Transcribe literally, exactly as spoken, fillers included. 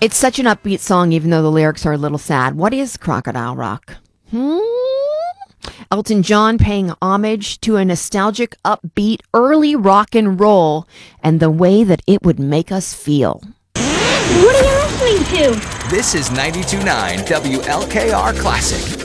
It's such an upbeat song, even though the lyrics are a little sad. What is Crocodile Rock? Hmm? Elton John paying homage to a nostalgic, upbeat, early rock and roll and the way that it would make us feel. What are you listening to? This is ninety-two point nine W L K R Classic.